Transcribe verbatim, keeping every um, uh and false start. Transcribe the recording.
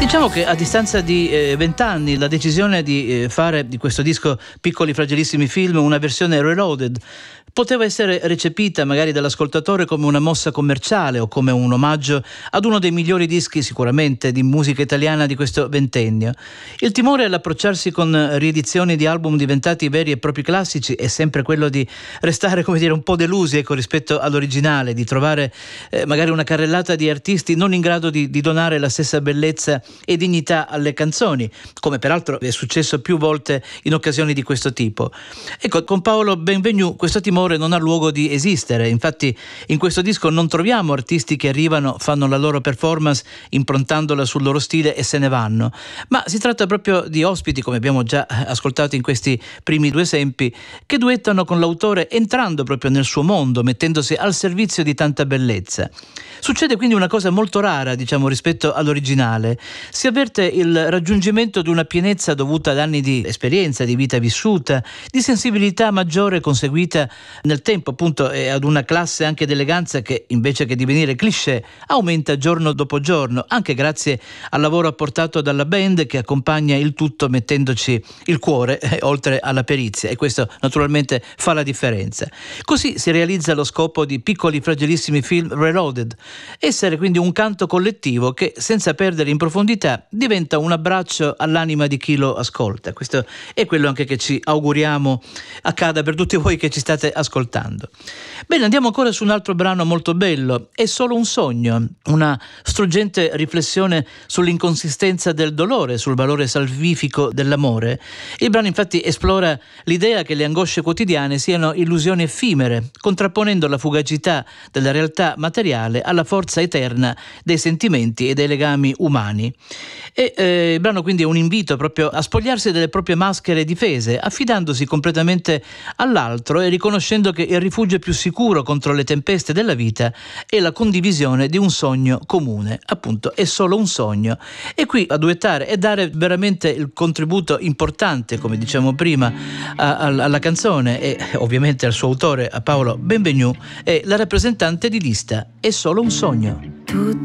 Diciamo che a distanza di vent'anni eh, la decisione di eh, fare di questo disco Piccoli Fragilissimi Film una versione reloaded poteva essere recepita magari dall'ascoltatore come una mossa commerciale o come un omaggio ad uno dei migliori dischi sicuramente di musica italiana di questo ventennio. Il timore all'approcciarsi con riedizioni di album diventati veri e propri classici è sempre quello di restare, come dire, un po' delusi ecco, rispetto all'originale, di trovare eh, magari una carrellata di artisti non in grado di, di donare la stessa bellezza e dignità alle canzoni, come peraltro è successo più volte in occasioni di questo tipo. Ecco, con Paolo Benvenu questo timore non ha luogo di esistere. Infatti in questo disco non troviamo artisti che arrivano, fanno la loro performance improntandola sul loro stile e se ne vanno, ma si tratta proprio di ospiti, come abbiamo già ascoltato in questi primi due esempi, che duettano con l'autore entrando proprio nel suo mondo, mettendosi al servizio di tanta bellezza. Succede quindi una cosa molto rara, diciamo, rispetto all'originale. Si avverte il raggiungimento di una pienezza dovuta ad anni di esperienza, di vita vissuta, di sensibilità maggiore conseguita nel tempo, appunto, e ad una classe anche d'eleganza che, invece che divenire cliché, aumenta giorno dopo giorno, anche grazie al lavoro apportato dalla band che accompagna il tutto mettendoci il cuore eh, oltre alla perizia, e questo naturalmente fa la differenza. Così si realizza lo scopo di Piccoli Fragilissimi Film Reloaded, essere quindi un canto collettivo che, senza perdere in profondità, diventa un abbraccio all'anima di chi lo ascolta. Questo è quello anche che ci auguriamo accada per tutti voi che ci state ascoltando. Bene, andiamo ancora su un altro brano molto bello, È solo un sogno, una struggente riflessione sull'inconsistenza del dolore, sul valore salvifico dell'amore. Il brano infatti esplora l'idea che le angosce quotidiane siano illusioni effimere, contrapponendo la fugacità della realtà materiale alla forza eterna dei sentimenti e dei legami umani. E eh, il brano quindi è un invito proprio a spogliarsi delle proprie maschere difese, affidandosi completamente all'altro e riconoscendo che il rifugio più sicuro contro le tempeste della vita è la condivisione di un sogno comune. Appunto, è solo un sogno. E qui a duettare e dare veramente il contributo importante, come diciamo prima, a, a, alla canzone e ovviamente al suo autore, a Paolo Benvenu, è la rappresentante di lista È solo un sogno.